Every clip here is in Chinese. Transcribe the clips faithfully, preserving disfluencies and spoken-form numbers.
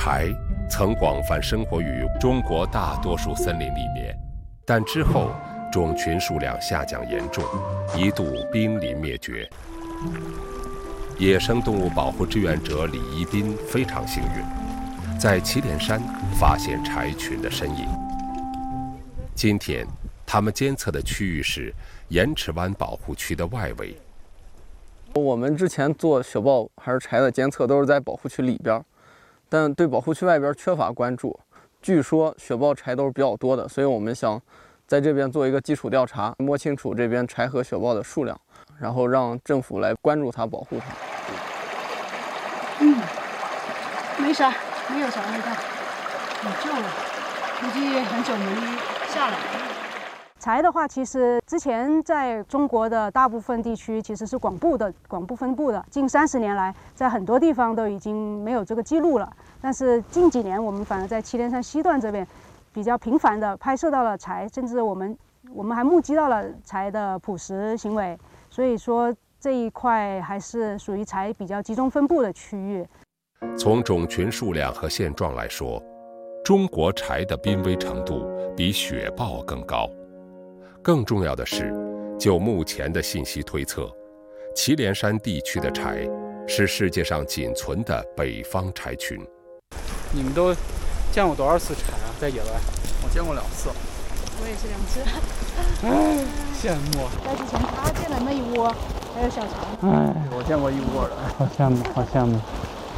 柴曾广泛生活于中国大多数森林里面，但之后种群数量下降严重，一度濒临灭绝。野生动物保护志愿者李一斌非常幸运，在祁连山发现柴群的身影。今天，他们监测的区域是盐池湾保护区的外围。 我们之前做雪豹还是柴的监测都是在保护区里边，但对保护区外边缺乏关注。据说雪豹柴都是比较多的，所以我们想在这边做一个基础调查，摸清楚这边柴和雪豹的数量，然后让政府来关注它、保护它。 嗯，没啥，没有啥味道，很旧了，估计很久没下来了。 柴的话，其实之前在中国的大部分地区其实是广布的、广布分布的。近三十年来，在很多地方都已经没有这个记录了。但是近几年，我们反而在祁连山西段这边比较频繁地拍摄到了柴，甚至我们我们还目击到了柴的捕食行为。所以说这一块还是属于柴比较集中分布的区域。 从种群数量和现状来说，中国柴的濒危程度比雪豹更高。更重要的是，就目前的信息推测，祁连山地区的柴是世界上仅存的北方柴群。 你们都见过多少次柴啊？在野外？ 我见过两次。 我也是两次。 哎，羡慕。 在之前他见了那一窝，还有小柴。 哎， 我见过一窝的， 好羡慕，好羡慕。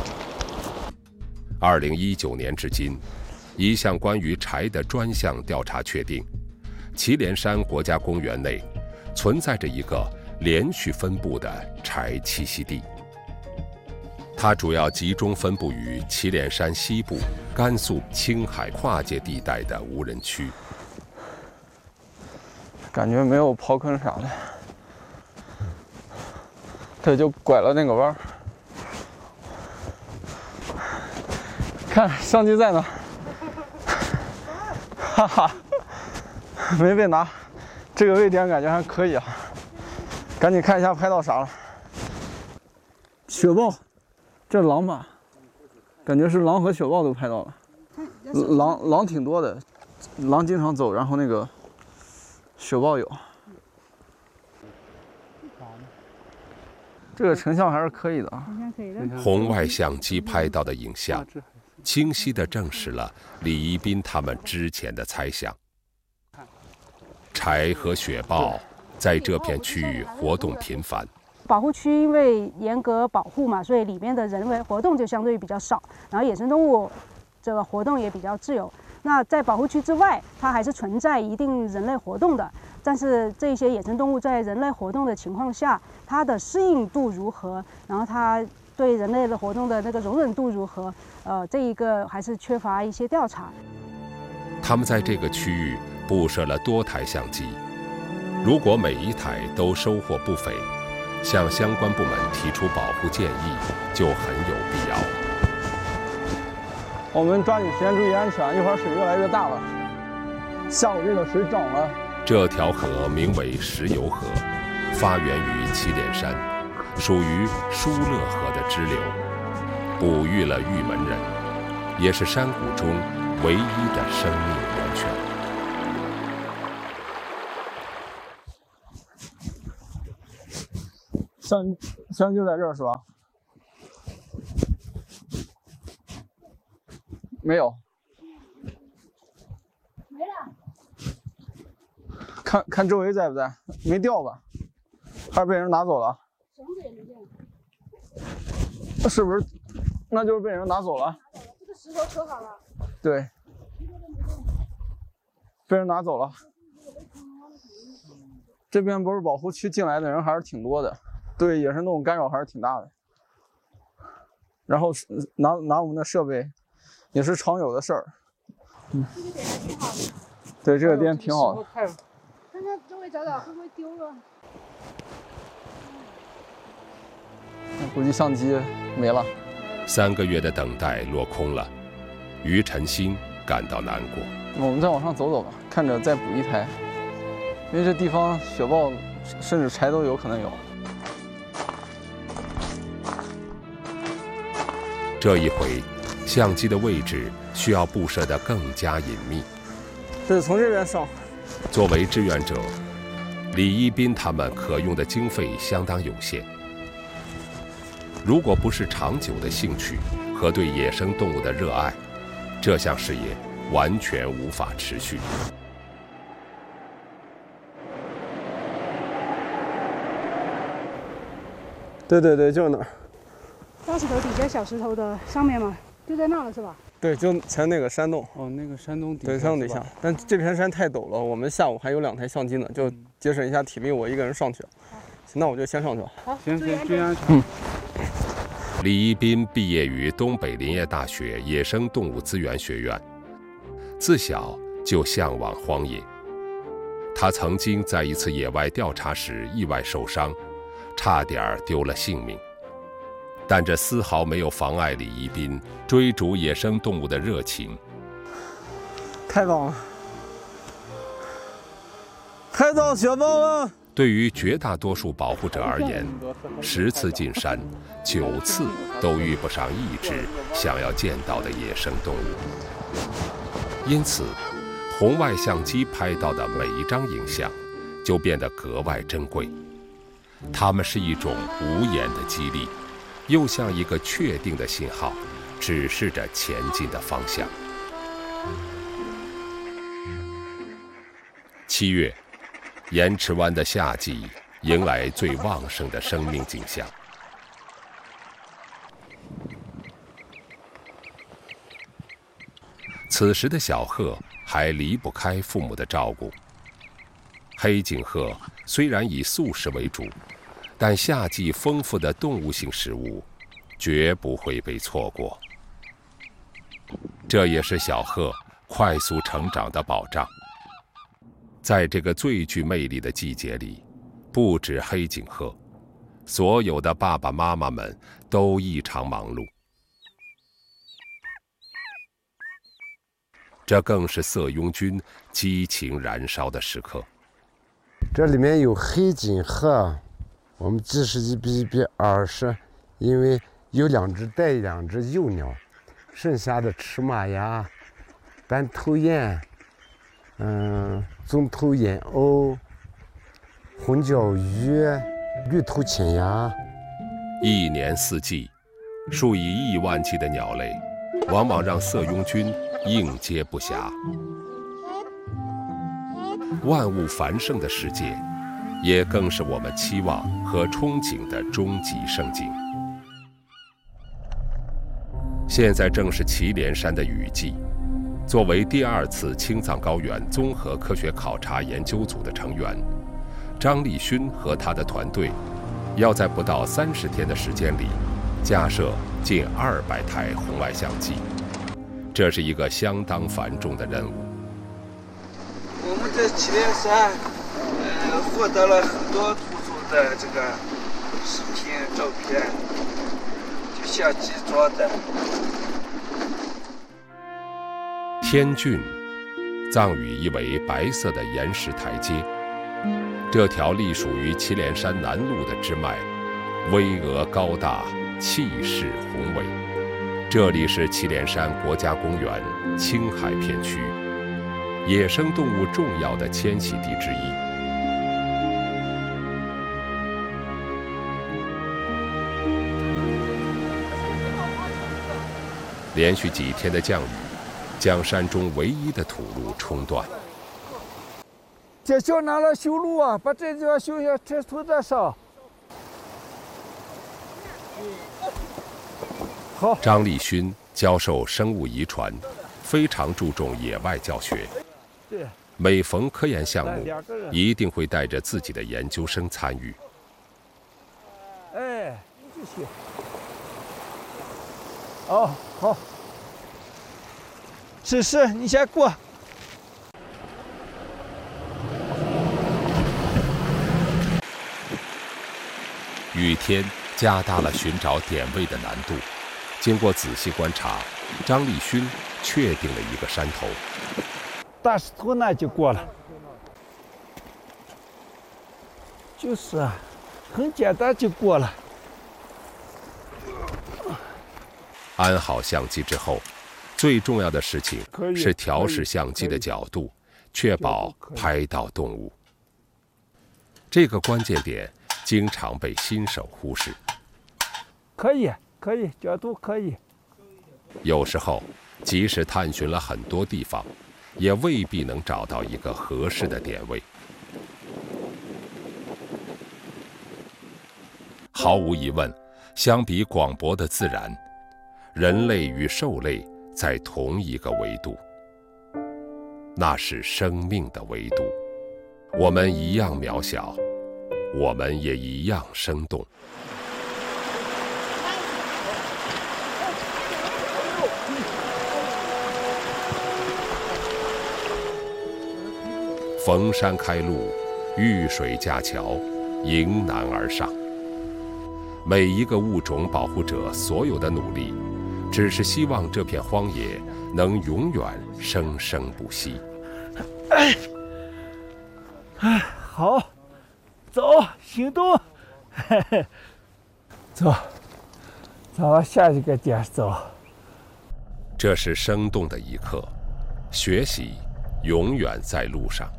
二零一九年至今，一项关于柴的专项调查确定，祁连山国家公园内存在着一个连续分布的柴栖息地。它主要集中分布于祁连山西部、甘肃、青海跨界地带的无人区。 感觉没有刨坑啥的，这就拐了那个弯儿。看相机在哪？哈哈，没被拿。这个位点感觉还可以啊，赶紧看一下拍到啥了。雪豹，这狼吧？感觉是狼和雪豹都拍到了。狼狼挺多的，狼经常走，然后那个雪豹有。这个成像还是可以的啊。 红外相机拍到的影像，清晰地证实了李一斌他们之前的猜想。柴和雪豹在这片区域活动频繁。 保护区因为严格保护嘛，所以里面的人为活动就相对比较少，然后野生动物这个活动也比较自由。那在保护区之外，它还是存在一定人类活动的，但是这些野生动物在人类活动的情况下，它的适应度如何，然后它对人类的活动的那个容忍度如何，呃，这一个还是缺乏一些调查。 他们在这个区域布设了多台相机，如果每一台都收获不菲，向相关部门提出保护建议就很有必要。 我们抓紧时间注意安全，一会儿水越来越大了。下午这个水涨了。 这条河名为石油河，发源于祁连山，属于疏勒河的支流，哺育了玉门人，也是山谷中唯一的生命源泉。 相相机就在这儿是吧？没有。 没了。 看看周围在不在？没掉吧？还是被人拿走了？ 绳子也没掉。 是不是？那就是被人拿走了。 这个石头可好了。 对。被人拿走了。这边不是保护区，进来的人还是挺多的，对野生动物干扰还是挺大的。然后拿拿我们的设备，也是常有的事儿。嗯。 这个点还挺好的。 对，这个点挺好的。 看看周围找找会不会丢了。 估计相机没了。 三个月的等待落空了，于晨星感到难过。 我们再往上走走吧，看着再补一台，因为这地方雪豹甚至柴都有可能有。 这一回， 相机的位置需要布设得更加隐秘。 这是从这边上。 作为志愿者，李一斌他们可用的经费相当有限。如果不是长久的兴趣和对野生动物的热爱，这项事业完全无法持续。 对对对，就是那儿。 大石头底下小石头的上面嘛，就在那了是吧？ 对，就前那个山洞。 哦，那个山洞底下。 对，山洞底下。但这片山太陡了，我们下午还有两台相机呢，就节省一下体力，我一个人上去。行，那我就先上去了。 好， 行行，注意安全。 嗯。 李一斌毕业于东北林业大学野生动物资源学院，自小就向往荒野。他曾经在一次野外调查时意外受伤，差点丢了性命。但这丝毫没有妨碍李一斌追逐野生动物的热情。 太棒了！太到雪豹了！ 对于绝大多数保护者而言，十次进山，九次都遇不上一只想要见到的野生动物。因此，红外相机拍到的每一张影像就变得格外珍贵。它们是一种无言的激励，又像一个确定的信号，指示着前进的方向。七月，盐池湾的夏季迎来最旺盛的生命景象。此时的小鹤还离不开父母的照顾。黑颈鹤虽然以素食为主，但夏季丰富的动物性食物绝不会被错过。这也是小鹤快速成长的保障。在这个最具魅力的季节里，不止黑颈鹤，所有的爸爸妈妈们都异常忙碌。这更是色拥军激情燃烧的时刻。 这里面有黑颈鹤，我们计时一比一比二十，因为有两只带两只幼鸟，剩下的赤马呀、斑头雁、嗯，棕头燕鸥、红脚鱼、绿头浅鸭。 一年四季，数以亿万计的鸟类，往往让色拥军应接不暇。万物繁盛的世界，也更是我们期望和憧憬的终极盛景。现在正是祁连山的雨季。作为第二次青藏高原综合科学考察研究组的成员，张立勋和他的团队要在不到三十天的时间里架设近二百台红外相机，这是一个相当繁重的任务。 我们在祁连山，呃，获得了很多突出的这个视频、照片，就相机做的。 天峻，藏语意为白色的岩石台阶。这条隶属于祁连山南麓的支脉，巍峨高大，气势宏伟。这里是祁连山国家公园青海片区，野生动物重要的迁徙地之一。连续几天的降雨，将山中唯一的土路冲断。 这小拿了修路啊，把这地方修下，这土再上。好。 张立勋教授生物遗传，非常注重野外教学。 对。 每逢科研项目，一定会带着自己的研究生参与。 哎，继续。哦，好。是是，你先过。 雨天加大了寻找点位的难度。经过仔细观察，张立勋确定了一个山头。 大石头那就过了。就是啊，很简单就过了。 安好相机之后，最重要的事情是调试相机的角度，确保拍到动物。这个关键点经常被新手忽视。 可以，可以，角度可以。 有时候，即使探寻了很多地方，也未必能找到一个合适的点位。毫无疑问，相比广博的自然，人类与兽类在同一个维度，那是生命的维度。我们一样渺小，我们也一样生动。逢山开路，遇水架桥，迎难而上。每一个物种保护者所有的努力，只是希望这片荒野能永远生生不息。 哎，哎，好，走，行动，嘿嘿，走，朝下一个点走。 这是生动的一刻，学习永远在路上。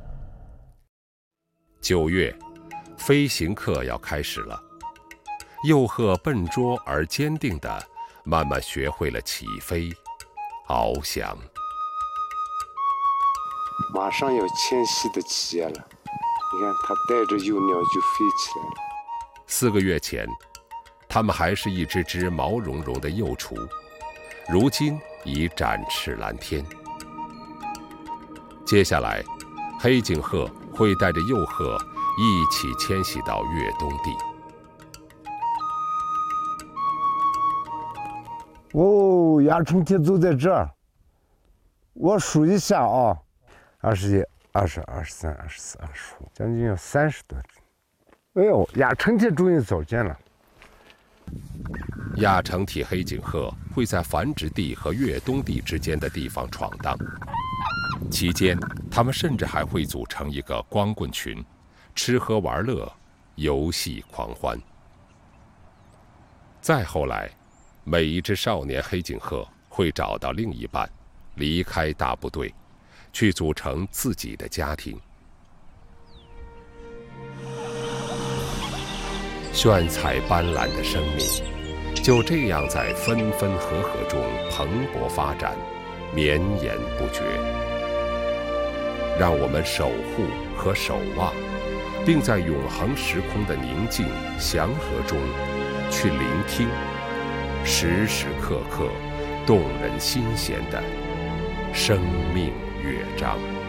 九月，飞行课要开始了。幼鹤笨拙而坚定地慢慢学会了起飞、翱翔。 马上要迁徙的企业了，你看它带着幼鸟就飞起来了。 四个月前，它们还是一只只毛茸茸的幼雏，如今已展翅蓝天。接下来，黑颈鹤会带着幼鹤一起迁徙到越冬地。 哦，亚春天走在这儿，我数一下啊，二十一、二十、二十三、二十四、二十五，将近有三十多只。哎呦，亚春天终于走见了。 亚成体黑颈鹤会在繁殖地和越冬地之间的地方闯荡，期间它们甚至还会组成一个光棍群，吃喝玩乐，游戏狂欢。再后来，每一只少年黑颈鹤会找到另一半，离开大部队，去组成自己的家庭。炫彩斑斓的生命，就这样在分分合合中蓬勃发展，绵延不绝。让我们守护和守望，并在永恒时空的宁静祥和中，去聆听时时刻刻动人心弦的生命乐章。